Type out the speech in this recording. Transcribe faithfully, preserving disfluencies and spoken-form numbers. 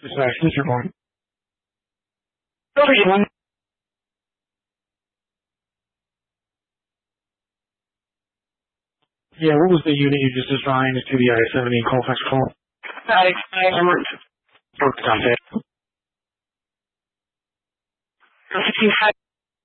It's nice. Mister Vaughn. Over one. Yeah, what was the unit you just assigned to the I seventy Colfax call? Alex, I worked. Worked on it.